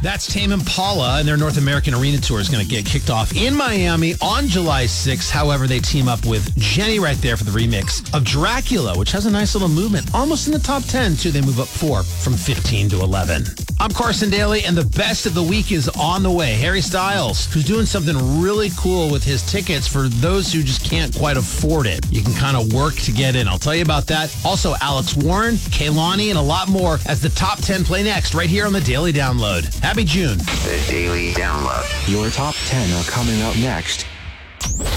That's Tame Impala, and their North American Arena Tour is going to get kicked off in Miami on July 6th. However, they team up with Jenny right there for the remix of Dracula, which has a nice little movement. Almost in the top 10, too. They move up 4 from 15 to 11. I'm Carson Daly, and the best of the week is on the way. Harry Styles, who's doing something really cool with his tickets for those who just can't quite afford it. You can kind of work to get in. I'll tell you about that. Also, Alex Warren, Kehlani, and a lot more as the top 10 play next right here on the Daily Download. Happy June. The Daily Download. Your top 10 are coming up next.